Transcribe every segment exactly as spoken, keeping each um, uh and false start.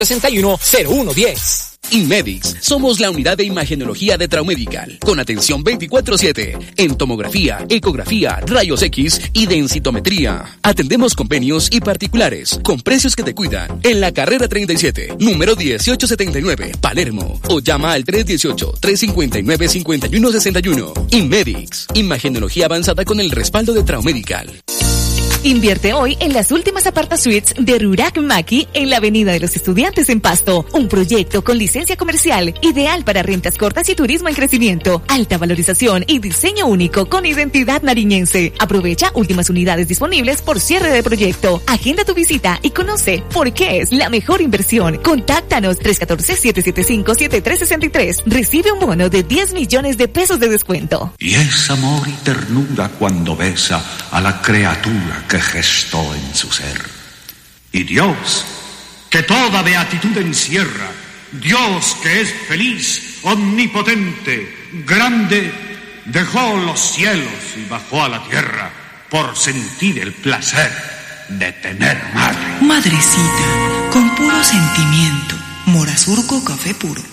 sesenta y uno, cero uno diez. Inmedix, somos la unidad de imagenología de Traumedical, con atención veinticuatro siete, en tomografía, ecografía, rayos X y densitometría. Atendemos convenios y particulares, con precios que te cuidan, en la carrera treinta y siete, número dieciocho setenta y nueve, Palermo, o llama al tres uno ocho, tres cinco nueve, cinco uno seis uno. Inmedix, imagenología avanzada con el respaldo de Traumedical. Invierte hoy en las últimas apartasuites de Rurak Maki en la Avenida de los Estudiantes en Pasto. Un proyecto con licencia comercial, ideal para rentas cortas y turismo en crecimiento. Alta valorización y diseño único con identidad nariñense. Aprovecha últimas unidades disponibles por cierre de proyecto. Agenda tu visita y conoce por qué es la mejor inversión. Contáctanos tres uno cuatro, siete siete cinco, siete tres seis tres. Recibe un bono de diez millones de pesos de descuento. Y es amor y ternura cuando besa a la criatura que gestó en su ser. Y Dios, que toda beatitud encierra, Dios que es feliz, omnipotente, grande, dejó los cielos y bajó a la tierra por sentir el placer de tener madre. Madrecita, con puro sentimiento, Morasurco Café Puro.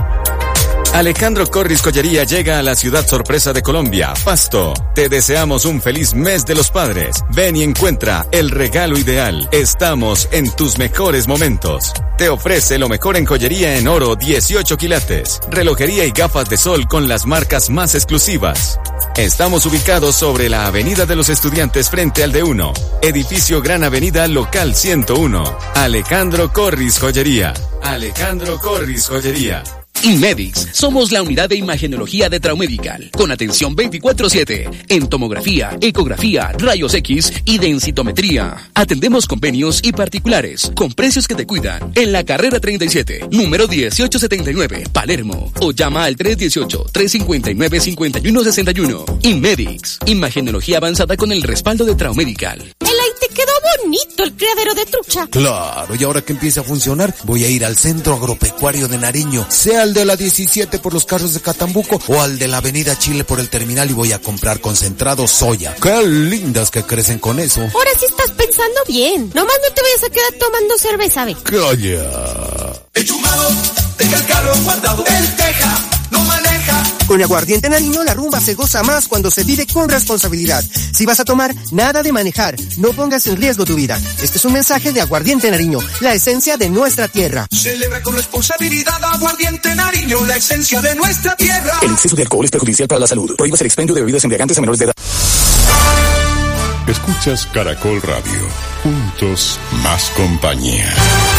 Alejandro Corris Joyería llega a la ciudad sorpresa de Colombia, Pasto. Te deseamos un feliz mes de los padres. Ven y encuentra el regalo ideal. Estamos en tus mejores momentos. Te ofrece lo mejor en joyería en oro dieciocho quilates, relojería y gafas de sol con las marcas más exclusivas. Estamos ubicados sobre la Avenida de los Estudiantes frente al D uno, edificio Gran Avenida Local ciento uno. Alejandro Corris Joyería. Alejandro Corris Joyería. Inmedix, somos la unidad de imagenología de Traumedical, con atención veinticuatro siete, en tomografía, ecografía, rayos X y densitometría. Atendemos convenios y particulares, con precios que te cuidan, en la carrera treinta y siete, número dieciocho setenta y nueve, Palermo, o llama al tres uno ocho, tres cinco nueve, cinco uno seis uno. Inmedix, imagenología avanzada con el respaldo de Traumedical. Elay, te quedó bonito el criadero de trucha. Claro, y ahora que empiece a funcionar, voy a ir al Centro Agropecuario de Nariño, sea al de la diecisiete por los carros de Catambuco o al de la Avenida Chile por el terminal, y voy a comprar concentrado soya. ¡Qué lindas que crecen con eso! Ahora sí estás pensando bien. Nomás no te vayas a quedar tomando cerveza, ve. ¡Calla! El chumado, deja el carro guardado. El Teja no maneja. Con Aguardiente Nariño la rumba se goza más cuando se vive con responsabilidad. Si vas a tomar, nada de manejar. No pongas en riesgo tu vida. Este es un mensaje de Aguardiente Nariño, la esencia de nuestra tierra. Celebra con responsabilidad Aguardiente Nariño, la esencia de nuestra tierra. El exceso de alcohol es perjudicial para la salud. Prohíbas el expendio de bebidas embriagantes a menores de edad. Escuchas Caracol Radio. Juntos, más compañía.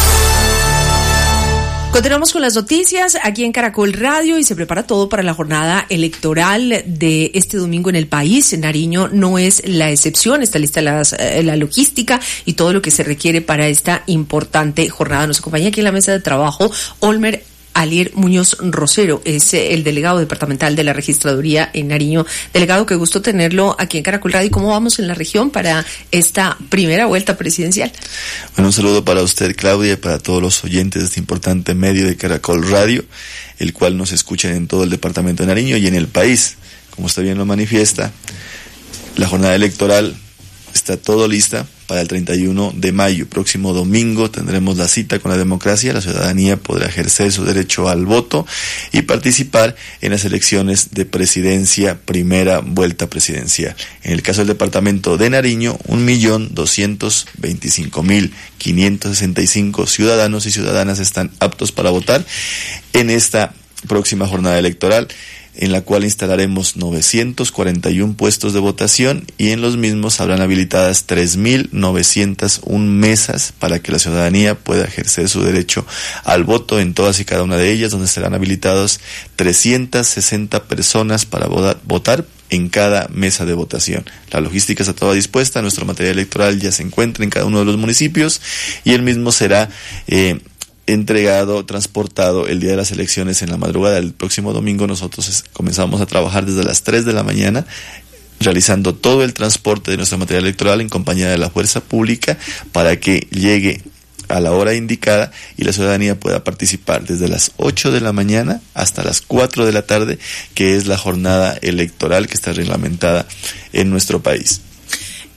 Continuamos con las noticias aquí en Caracol Radio y se prepara todo para la jornada electoral de este domingo en el país. Nariño no es la excepción, está lista las, eh, la logística y todo lo que se requiere para esta importante jornada. Nos acompaña aquí en la mesa de trabajo Olmer Alier Muñoz Rosero, es el delegado departamental de la registraduría en Nariño. Delegado, qué gusto tenerlo aquí en Caracol Radio. ¿Cómo vamos en la región para esta primera vuelta presidencial? Bueno, un saludo para usted, Claudia, y para todos los oyentes de este importante medio de Caracol Radio, el cual nos escucha en todo el departamento de Nariño y en el país. Como usted bien lo manifiesta, la jornada electoral está todo lista para el treinta y uno de mayo. Próximo domingo tendremos la cita con la democracia. La ciudadanía podrá ejercer su derecho al voto y participar en las elecciones de presidencia, primera vuelta presidencial. En el caso del departamento de Nariño, un millón doscientos veinticinco mil quinientos sesenta y cinco ciudadanos y ciudadanas están aptos para votar en esta próxima jornada electoral, en la cual instalaremos novecientos cuarenta y uno puestos de votación y en los mismos habrán habilitadas tres mil novecientas una mesas para que la ciudadanía pueda ejercer su derecho al voto en todas y cada una de ellas, donde serán habilitados trescientas sesenta personas para votar en cada mesa de votación. La logística está toda dispuesta, nuestro material electoral ya se encuentra en cada uno de los municipios y el mismo será eh, entregado, transportado el día de las elecciones en la madrugada del próximo domingo. Nosotros comenzamos a trabajar desde las tres de la mañana, realizando todo el transporte de nuestro material electoral en compañía de la fuerza pública para que llegue a la hora indicada y la ciudadanía pueda participar desde las ocho de la mañana hasta las cuatro de la tarde, que es la jornada electoral que está reglamentada en nuestro país.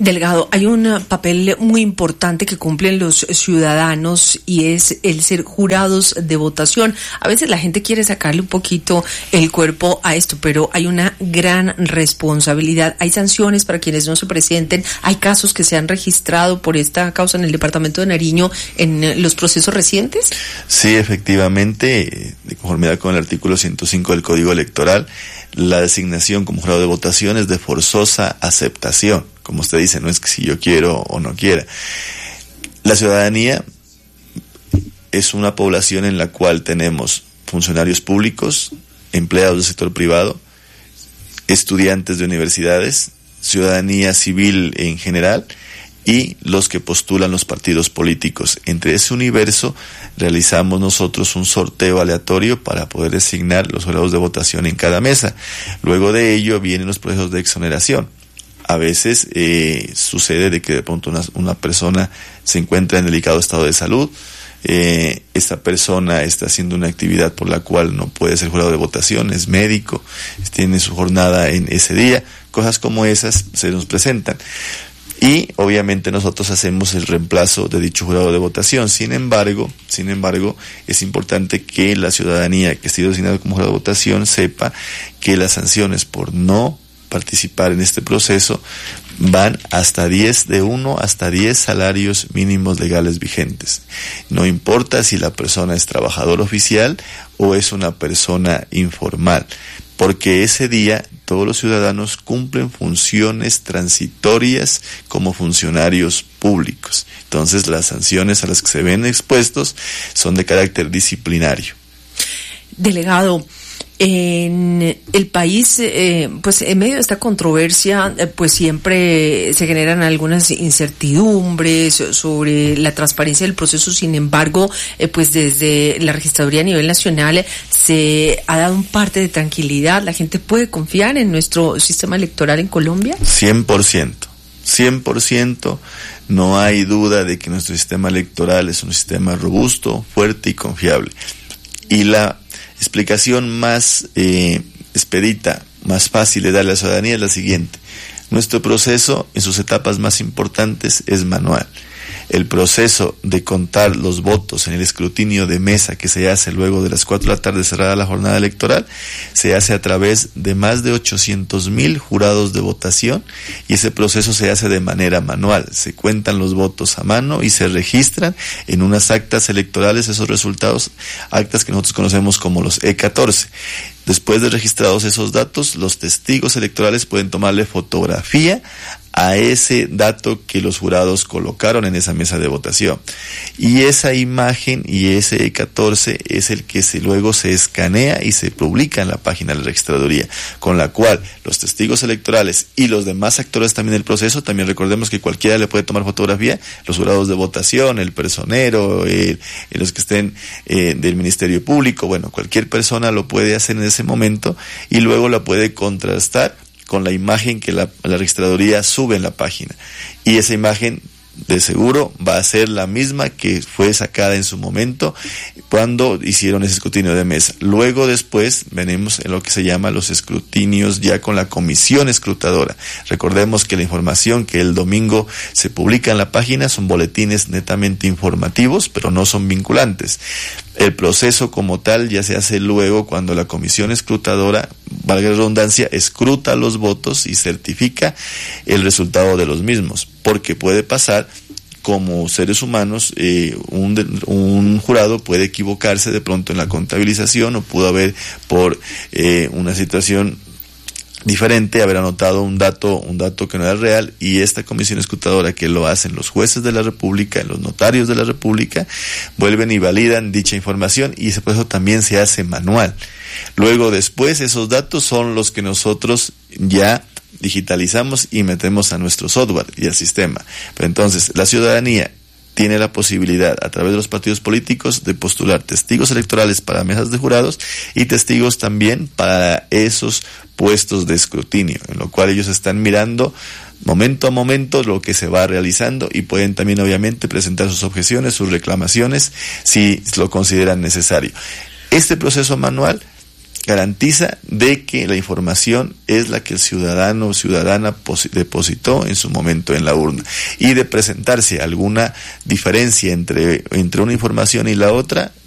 Delegado, hay un papel muy importante que cumplen los ciudadanos y es el ser jurados de votación. A veces la gente quiere sacarle un poquito el cuerpo a esto, pero hay una gran responsabilidad. Hay sanciones para quienes no se presenten. Hay casos que se han registrado por esta causa en el departamento de Nariño en los procesos recientes. Sí, efectivamente, de conformidad con el artículo ciento cinco del Código Electoral, la designación como jurado de votación es de forzosa aceptación. Como usted dice, no es que si yo quiero o no quiera. La ciudadanía es una población en la cual tenemos funcionarios públicos, empleados del sector privado, estudiantes de universidades, ciudadanía civil en general y los que postulan los partidos políticos. Entre ese universo realizamos nosotros un sorteo aleatorio para poder designar los jurados de votación en cada mesa. Luego de ello vienen los procesos de exoneración. A veces eh, sucede de que de pronto una, una persona se encuentra en delicado estado de salud, eh, esta persona está haciendo una actividad por la cual no puede ser jurado de votación, es médico, tiene su jornada en ese día, cosas como esas se nos presentan. Y obviamente nosotros hacemos el reemplazo de dicho jurado de votación. Sin embargo, sin embargo, es importante que la ciudadanía que esté designada como jurado de votación sepa que las sanciones por no participar en este proceso van hasta diez, de uno hasta diez salarios mínimos legales vigentes. No importa si la persona es trabajador oficial o es una persona informal, porque ese día todos los ciudadanos cumplen funciones transitorias como funcionarios públicos. Entonces las sanciones a las que se ven expuestos son de carácter disciplinario. Delegado, en el país, eh, pues en medio de esta controversia, eh, pues siempre se generan algunas incertidumbres sobre la transparencia del proceso. Sin embargo, eh, pues desde la registraduría a nivel nacional se ha dado un parte de tranquilidad. ¿La gente puede confiar en nuestro sistema electoral en Colombia? cien por ciento. cien por ciento. No hay duda de que nuestro sistema electoral es un sistema robusto, fuerte y confiable. Y la explicación más eh, expedita, más fácil de darle a la ciudadanía es la siguiente. Nuestro proceso en sus etapas más importantes es manual. El proceso de contar los votos en el escrutinio de mesa que se hace luego de las cuatro de la tarde cerrada la jornada electoral se hace a través de más de ochocientos mil jurados de votación y ese proceso se hace de manera manual. Se cuentan los votos a mano y se registran en unas actas electorales esos resultados, actas que nosotros conocemos como los E catorce. Después de registrados esos datos, los testigos electorales pueden tomarle fotografía a ese dato que los jurados colocaron en esa mesa de votación. Y esa imagen y ese E catorce es el que se, luego se escanea y se publica en la página de la registraduría, con la cual los testigos electorales y los demás actores también del proceso, también recordemos que cualquiera le puede tomar fotografía, los jurados de votación, el personero, el, los que estén eh, del Ministerio Público, bueno, cualquier persona lo puede hacer en ese momento y luego la puede contrastar con la imagen que la, la registraduría sube en la página. Y esa imagen de seguro va a ser la misma que fue sacada en su momento cuando hicieron ese escrutinio de mesa. Luego después venimos en lo que se llama los escrutinios ya con la comisión escrutadora. Recordemos que la información que el domingo se publica en la página son boletines netamente informativos, pero no son vinculantes. El proceso como tal ya se hace luego cuando la comisión escrutadora, valga la redundancia, escruta los votos y certifica el resultado de los mismos, porque puede pasar como seres humanos, eh, un, un jurado puede equivocarse de pronto en la contabilización o pudo haber por eh, una situación diferente haber anotado un dato un dato que no era real, y esta comisión escrutadora, que lo hacen los jueces de la República, los notarios de la República, vuelven y validan dicha información, y ese proceso también se hace manual. Luego después esos datos son los que nosotros ya digitalizamos y metemos a nuestro software y al sistema. Pero entonces la ciudadanía tiene la posibilidad, a través de los partidos políticos, de postular testigos electorales para mesas de jurados y testigos también para esos puestos de escrutinio, en lo cual ellos están mirando momento a momento lo que se va realizando y pueden también obviamente presentar sus objeciones, sus reclamaciones, si lo consideran necesario. Este proceso manual garantiza de que la información es la que el ciudadano o ciudadana depositó en su momento en la urna, y de presentarse alguna diferencia entre, entre una información y la otra,